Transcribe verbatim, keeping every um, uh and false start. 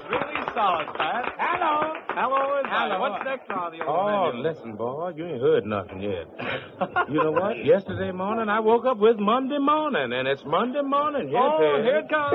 really solid, Pat. Hello. Hello, is Hello. What's next on the old Oh, menu? listen, boy, you ain't heard nothing yet. You know what? Yesterday morning, I woke up with Monday morning, and it's Monday morning. Yes, Oh, it is. here it comes.